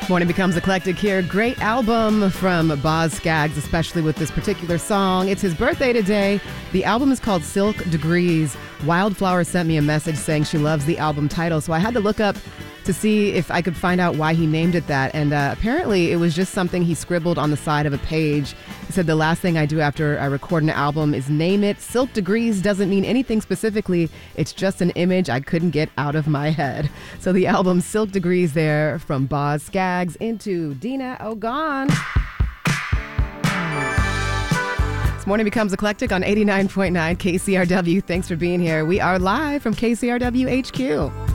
Morning Becomes Eclectic here. Great album from Boz Scaggs, especially with this particular song. It's his birthday today. The album is called Silk Degrees. Wildflower sent me a message saying she loves the album title, so I had to look up to see if I could find out why he named it that. And apparently it was just something he scribbled on the side of a page. He said, the last thing I do after I record an album is name it. Silk Degrees doesn't mean anything specifically. It's just an image I couldn't get out of my head. So the album Silk Degrees there from Boz Scaggs into Dina Ogon. This morning becomes eclectic on 89.9 KCRW. Thanks for being here. We are live from KCRW HQ.